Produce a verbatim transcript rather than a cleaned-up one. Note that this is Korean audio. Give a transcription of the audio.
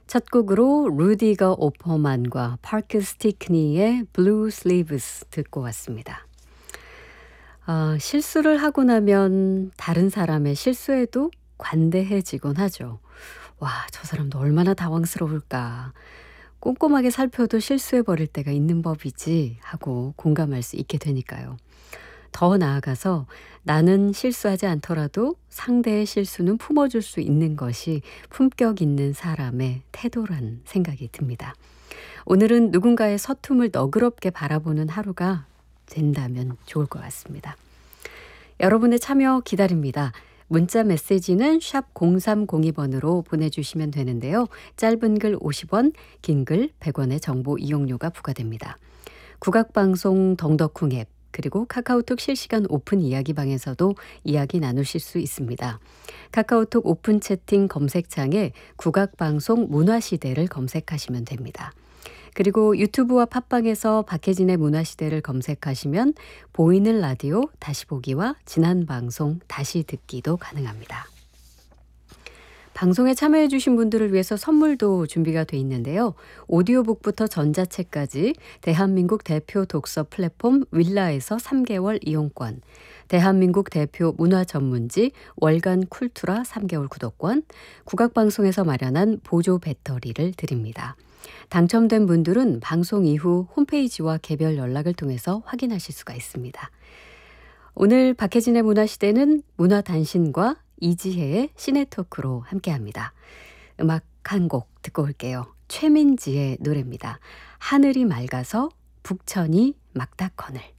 첫 곡으로 루디거 오퍼만과 파크 스티크니의 블루 슬리브스 듣고 왔습니다. 아, 실수를 하고 나면 다른 사람의 실수에도 관대해지곤 하죠. 와, 저 사람도 얼마나 당황스러울까. 꼼꼼하게 살펴도 실수해버릴 때가 있는 법이지 하고 공감할 수 있게 되니까요. 더 나아가서 나는 실수하지 않더라도 상대의 실수는 품어줄 수 있는 것이 품격 있는 사람의 태도란 생각이 듭니다. 오늘은 누군가의 서툼을 너그럽게 바라보는 하루가 된다면 좋을 것 같습니다. 여러분의 참여 기다립니다. 문자 메시지는 샵 공삼공이 번으로 보내주시면 되는데요. 짧은 글 오십 원, 긴 글 백 원의 정보 이용료가 부과됩니다. 국악방송 덩덕쿵 앱 그리고 카카오톡 실시간 오픈 이야기방에서도 이야기 나누실 수 있습니다. 카카오톡 오픈 채팅 검색창에 국악방송 문화시대를 검색하시면 됩니다. 그리고 유튜브와 팟빵에서 박혜진의 문화시대를 검색하시면 보이는 라디오 다시 보기와 지난 방송 다시 듣기도 가능합니다. 방송에 참여해 주신 분들을 위해서 선물도 준비가 돼 있는데요. 오디오북부터 전자책까지 대한민국 대표 독서 플랫폼 윌라에서 삼 개월 이용권, 대한민국 대표 문화 전문지 월간 쿨투라 삼 개월 구독권, 국악방송에서 마련한 보조 배터리를 드립니다. 당첨된 분들은 방송 이후 홈페이지와 개별 연락을 통해서 확인하실 수가 있습니다. 오늘 박혜진의 문화시대는 문화단신과 이지혜의 시네토크로 함께합니다. 음악 한 곡 듣고 올게요. 최민지의 노래입니다. 하늘이 맑아서 북천이 막다커늘.